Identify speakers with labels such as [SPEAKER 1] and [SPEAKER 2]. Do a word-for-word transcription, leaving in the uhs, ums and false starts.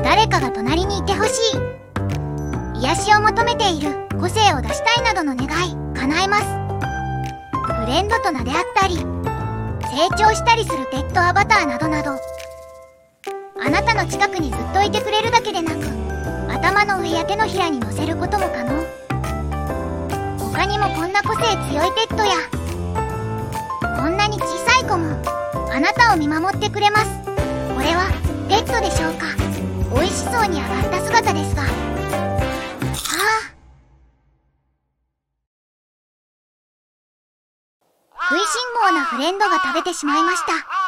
[SPEAKER 1] 誰かが隣にいてほしい、癒しを求めている、個性を出したいなどの願い叶えます。フレンドと名であったり、成長したりするペットアバターなどなど、あなたの近くにずっといてくれるだけでなく、頭の上や手のひらに乗せることも可能。他にもこんな個性強いペットや、こんなに小さい子もあなたを見守ってくれます。これはペットでしょうか。美味しそうに揚がった姿ですが、はあ、食いしん坊なフレンドが食べてしまいました。